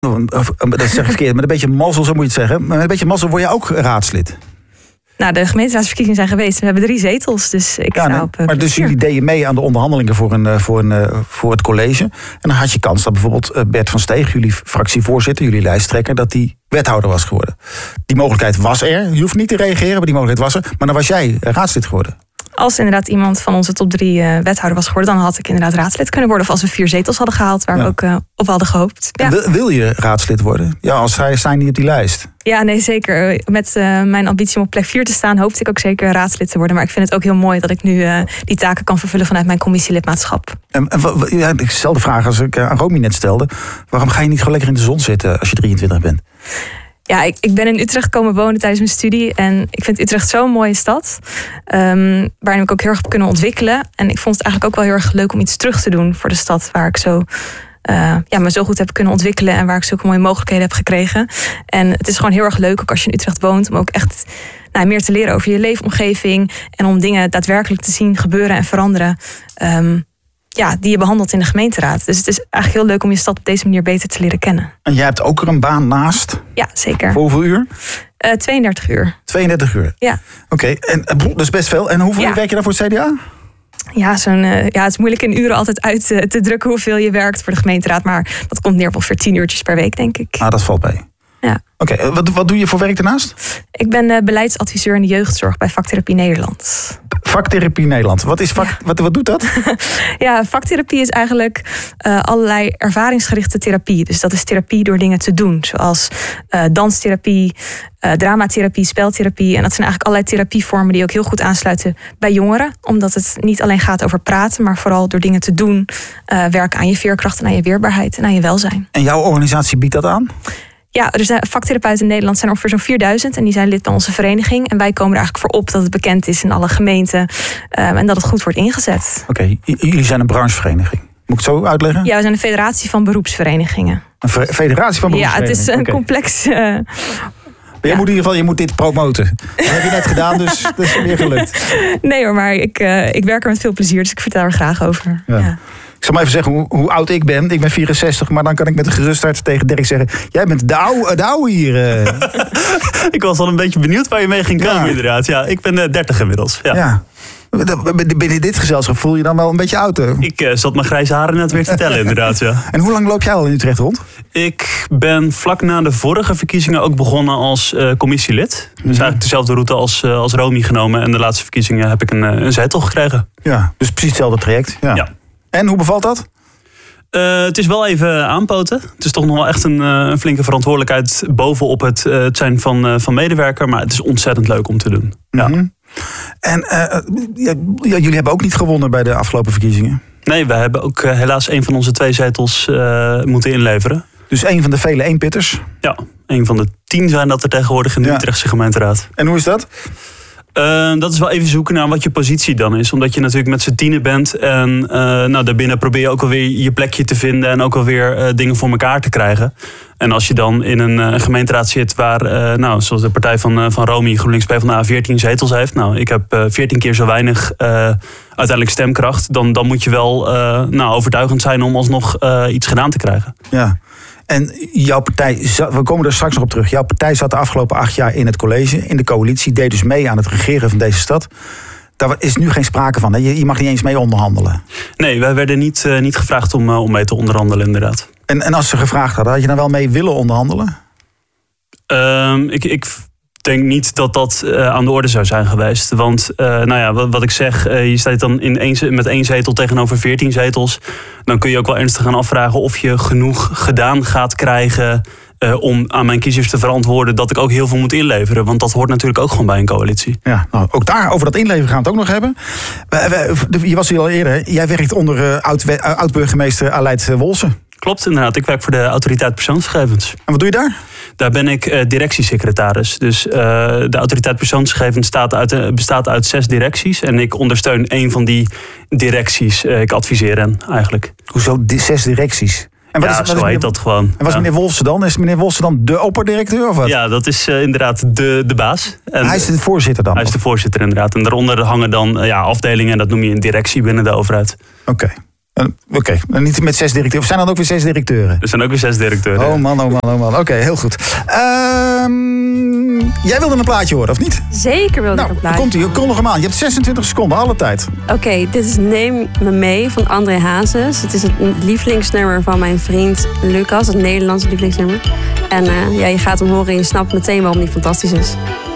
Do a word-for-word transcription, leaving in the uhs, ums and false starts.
Dat zeg ik verkeerd, met een beetje mazzel, zo moet je het zeggen. Met een beetje mazzel word je ook raadslid. Nou, de gemeenteraadsverkiezingen zijn geweest. We hebben drie zetels, dus ik ja, sta nee, op uh, Maar dus jullie deden mee aan de onderhandelingen voor, een, voor, een, voor het college. En dan had je kans dat bijvoorbeeld Bert van Steeg, jullie fractievoorzitter, jullie lijsttrekker, dat die wethouder was geworden. Die mogelijkheid was er. Je hoeft niet te reageren, maar die mogelijkheid was er. Maar dan was jij raadslid geworden. Als inderdaad iemand van onze top drie uh, wethouder was geworden, dan had ik inderdaad raadslid kunnen worden. Of als we vier zetels hadden gehaald, waar ja. we ook uh, op hadden gehoopt. Ja. Wil, wil je raadslid worden? Ja, als zij staan niet op die lijst. Ja, nee, zeker. Met uh, mijn ambitie om op plek vier te staan, hoopte ik ook zeker raadslid te worden. Maar ik vind het ook heel mooi dat ik nu uh, die taken kan vervullen vanuit mijn commissielidmaatschap. En, en ja, dezelfde vraag als ik aan Romy net stelde. Waarom ga je niet gewoon lekker in de zon zitten als je drieëntwintig bent? Ja, ik, ik ben in Utrecht komen wonen tijdens mijn studie. En ik vind Utrecht zo'n mooie stad. Um, waarin ik ook heel erg heb kunnen ontwikkelen. En ik vond het eigenlijk ook wel heel erg leuk om iets terug te doen voor de stad. Waar ik zo, uh, ja, me zo goed heb kunnen ontwikkelen. En waar ik zulke mooie mogelijkheden heb gekregen. En het is gewoon heel erg leuk, ook als je in Utrecht woont. Om ook echt nou, meer te leren over je leefomgeving. En om dingen daadwerkelijk te zien gebeuren en veranderen. Um, Ja, die je behandelt in de gemeenteraad. Dus het is eigenlijk heel leuk om je stad op deze manier beter te leren kennen. En jij hebt ook er een baan naast? Ja, zeker. Voor hoeveel uur? Uh, tweeëndertig uur. tweeëndertig uur? Ja. Oké, okay. En dat is best veel. En hoeveel ja. uur werk je dan voor het C D A? Ja, zo'n, uh, ja, het is moeilijk in uren altijd uit uh, te drukken hoeveel je werkt voor de gemeenteraad. Maar dat komt neer op ongeveer tien uurtjes per week, denk ik. Ah, dat valt bij. Ja. Oké, okay. wat, wat doe je voor werk daarnaast? Ik ben uh, beleidsadviseur in de jeugdzorg bij Vaktherapie Nederland. Vaktherapie Nederland. Wat, is vak, ja. wat, wat doet dat? Ja, vaktherapie is eigenlijk uh, allerlei ervaringsgerichte therapie. Dus dat is therapie door dingen te doen. Zoals uh, danstherapie, uh, dramatherapie, speltherapie. En dat zijn eigenlijk allerlei therapievormen die ook heel goed aansluiten bij jongeren. Omdat het niet alleen gaat over praten, maar vooral door dingen te doen. Uh, werken aan je veerkracht en aan je weerbaarheid en aan je welzijn. En jouw organisatie biedt dat aan? Ja, er zijn vaktherapeuten in Nederland zijn ongeveer zo'n vierduizend. En die zijn lid bij onze vereniging. En wij komen er eigenlijk voor op dat het bekend is in alle gemeenten. Um, en dat het goed wordt ingezet. Oké, okay, jullie zijn een branchevereniging. Moet ik het zo uitleggen? Ja, we zijn een federatie van beroepsverenigingen. Een federatie van beroepsverenigingen? Ja, het is een okay. complex... Uh, Maar je ja. moet in ieder geval je moet dit promoten. Dat heb je net gedaan, dus dat is meer gelukt. Nee hoor, maar ik, uh, ik werk er met veel plezier. Dus ik vertel er graag over. Ja. Ja. Ik zal maar even zeggen hoe, hoe oud ik ben. Ik ben vierenzestig, maar dan kan ik met een gerust hart tegen Dirk zeggen... jij bent de oude, de oude hier. Uh. Ik was al een beetje benieuwd waar je mee ging komen, ja. inderdaad. Ja, ik ben uh, dertig inmiddels. Ja. ja. Binnen dit gezelschap voel je dan wel een beetje oud? Hè? Ik uh, zat mijn grijze haren net weer te tellen, inderdaad. Ja. En hoe lang loop jij al in Utrecht rond? Ik ben vlak na de vorige verkiezingen ook begonnen als uh, commissielid. Dus mm-hmm. eigenlijk dezelfde route als, uh, als Romy genomen. En de laatste verkiezingen heb ik een, uh, een zetel gekregen. Ja, dus precies hetzelfde traject. Ja. ja. En hoe bevalt dat? Uh, het is wel even aanpoten. Het is toch nog wel echt een, uh, een flinke verantwoordelijkheid bovenop het, uh, het zijn van, uh, van medewerker. Maar het is ontzettend leuk om te doen. Ja. Mm-hmm. En uh, ja, jullie hebben ook niet gewonnen bij de afgelopen verkiezingen? Nee, we hebben ook uh, helaas een van onze twee zetels uh, moeten inleveren. Dus een van de vele eenpitters? Ja, een van de tien zijn dat er tegenwoordig in de ja. Utrechtse gemeenteraad. En hoe is dat? Uh, dat is wel even zoeken naar wat je positie dan is. Omdat je natuurlijk met z'n tienen bent. En uh, nou, daarbinnen probeer je ook alweer je plekje te vinden. En ook alweer uh, dingen voor elkaar te krijgen. En als je dan in een uh, gemeenteraad zit waar, uh, nou, zoals de partij van, uh, van Romy, GroenLinks PvdA, veertien zetels heeft. Nou, ik heb uh, veertien keer zo weinig uh, uiteindelijk stemkracht. Dan, dan moet je wel uh, nou, overtuigend zijn om alsnog uh, iets gedaan te krijgen. Ja. En jouw partij, we komen er straks nog op terug. Jouw partij zat de afgelopen acht jaar in het college, in de coalitie, deed dus mee aan het regeren van deze stad. Daar is nu geen sprake van. Hè? Je mag niet eens mee onderhandelen. Nee, wij werden niet, uh, niet gevraagd om, uh, om mee te onderhandelen, inderdaad. En, en als ze gevraagd hadden, had je dan wel mee willen onderhandelen? Uh, ik... ik... Ik denk niet dat dat uh, aan de orde zou zijn geweest. Want uh, nou ja, wat, wat ik zeg, uh, je staat dan in één, met één zetel tegenover veertien zetels. Dan kun je ook wel ernstig gaan afvragen of je genoeg gedaan gaat krijgen uh, om aan mijn kiezers te verantwoorden dat ik ook heel veel moet inleveren. Want dat hoort natuurlijk ook gewoon bij een coalitie. Ja, nou, ook daar, over dat inleveren gaan we het ook nog hebben. Je was hier al eerder, jij werkt onder uh, oud, oud-burgemeester Aleid Wolfsen. Klopt, inderdaad. Ik werk voor de Autoriteit Persoonsgegevens. En wat doe je daar? Daar ben ik uh, directiesecretaris. Dus uh, de Autoriteit Persoonsgegevens bestaat uit, uh, bestaat uit zes directies. En ik ondersteun één van die directies. Uh, ik adviseer hen eigenlijk. Hoezo die zes directies? En wat ja, is, wat zo is meneer, heet dat gewoon. En wat is ja. meneer Wolfsen dan? Is meneer Wolfsen dan de opperdirecteur of wat? Ja, dat is uh, inderdaad de, de baas. En hij is de voorzitter dan? Hij is de voorzitter inderdaad. En daaronder hangen dan uh, ja, afdelingen. En dat noem je een directie binnen de overheid. Oké. Okay. Uh, Oké, okay. Niet met zes directeuren. Of zijn dan ook weer zes directeuren? Er zijn ook weer zes directeuren. Oh man, oh man, oh man. Oké, okay, heel goed. Uh, jij wilde een plaatje horen, of niet? Zeker wilde nou, ik een plaatje. Komt ie, kondig hem aan. Je hebt zesentwintig seconden, alle tijd. Oké, okay, dit is Neem me mee van André Hazes. Het is het lievelingsnummer van mijn vriend Lucas. Het Nederlandse lievelingsnummer. En uh, ja, je gaat hem horen en je snapt meteen waarom die fantastisch is.